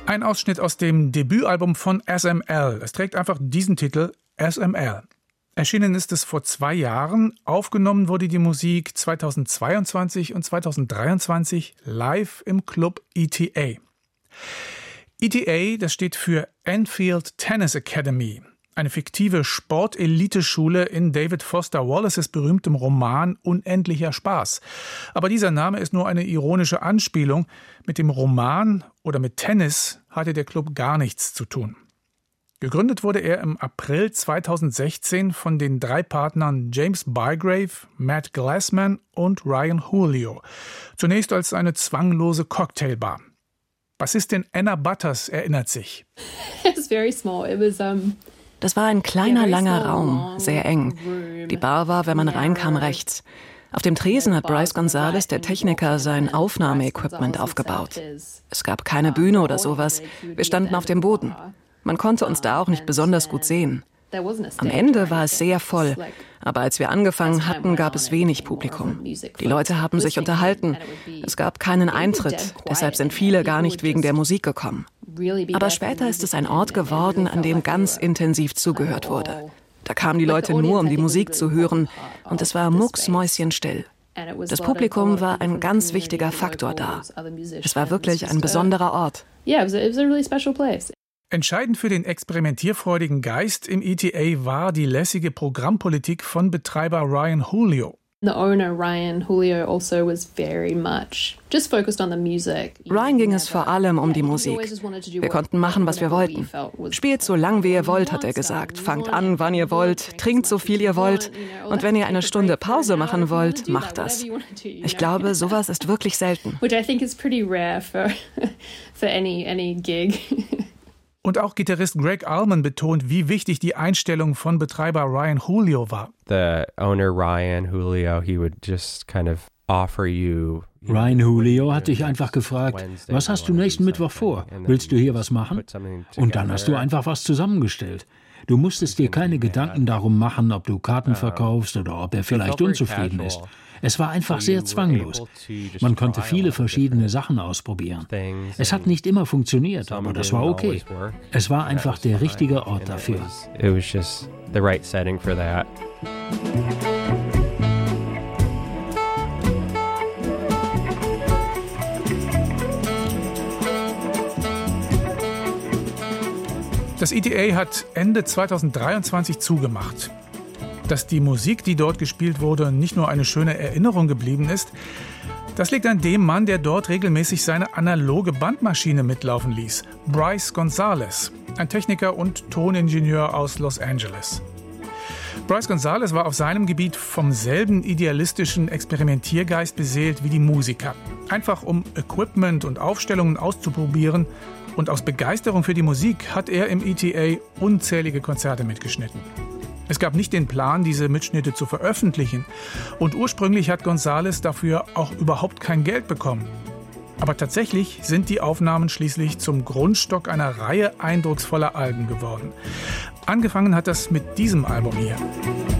Ein Ausschnitt aus dem Debütalbum von SML. Es trägt einfach diesen Titel SML. Erschienen ist es vor 2 Jahren. Aufgenommen wurde die Musik 2022 und 2023 live im Club ETA. ETA, das steht für Enfield Tennis Academy. Eine fiktive Sporteliteschule in David Foster Wallaces berühmtem Roman Unendlicher Spaß. Aber dieser Name ist nur eine ironische Anspielung. Mit dem Roman oder mit Tennis hatte der Club gar nichts zu tun. Gegründet wurde er im April 2016 von den 3 Partnern James Bygrave, Matt Glassman und Ryan Julio. Zunächst als eine zwanglose Cocktailbar. Bassistin Anna Butters erinnert sich. Das war ein kleiner, langer Raum, sehr eng. Die Bar war, wenn man reinkam, rechts. Auf dem Tresen hat Bryce Gonzalez, der Techniker, sein Aufnahmeequipment aufgebaut. Es gab keine Bühne oder sowas. Wir standen auf dem Boden. Man konnte uns da auch nicht besonders gut sehen. Am Ende war es sehr voll, aber als wir angefangen hatten, gab es wenig Publikum. Die Leute haben sich unterhalten. Es gab keinen Eintritt, deshalb sind viele gar nicht wegen der Musik gekommen. Aber später ist es ein Ort geworden, an dem ganz intensiv zugehört wurde. Da kamen die Leute nur, um die Musik zu hören, und es war mucksmäuschenstill. Das Publikum war ein ganz wichtiger Faktor da. Es war wirklich ein besonderer Ort. Entscheidend für den experimentierfreudigen Geist im ETA war die lässige Programmpolitik von Betreiber Ryan Julio. Ryan ging es vor allem um die Musik. Wir konnten machen, was wir wollten. Spielt so lang, wie ihr wollt, hat er gesagt. Fangt an, wann ihr wollt, trinkt so viel ihr wollt. Und wenn ihr eine Stunde Pause machen wollt, macht das. Ich glaube, sowas ist wirklich selten. Und auch Gitarrist Greg Allman betont, wie wichtig die Einstellung von Betreiber Ryan Julio war. The owner Ryan Julio, he would just kind of offer you. Ryan Julio hat dich einfach gefragt, was hast du nächsten Mittwoch vor? Willst du hier was machen? Und dann hast du einfach was zusammengestellt. Du musstest dir keine Gedanken darum machen, ob du Karten verkaufst oder ob er vielleicht unzufrieden ist. Es war einfach sehr zwanglos. Man konnte viele verschiedene Sachen ausprobieren. Es hat nicht immer funktioniert, aber das war okay. Es war einfach der richtige Ort dafür. It was just the right setting for that. Das ETA hat Ende 2023 zugemacht. Dass die Musik, die dort gespielt wurde, nicht nur eine schöne Erinnerung geblieben ist, das liegt an dem Mann, der dort regelmäßig seine analoge Bandmaschine mitlaufen ließ. Bryce Gonzalez, ein Techniker und Toningenieur aus Los Angeles. Bryce Gonzalez war auf seinem Gebiet vom selben idealistischen Experimentiergeist beseelt wie die Musiker. Einfach um Equipment und Aufstellungen auszuprobieren. Und aus Begeisterung für die Musik hat er im ETA unzählige Konzerte mitgeschnitten. Es gab nicht den Plan, diese Mitschnitte zu veröffentlichen. Und ursprünglich hat Gonzalez dafür auch überhaupt kein Geld bekommen. Aber tatsächlich sind die Aufnahmen schließlich zum Grundstock einer Reihe eindrucksvoller Alben geworden. Angefangen hat das mit diesem Album hier.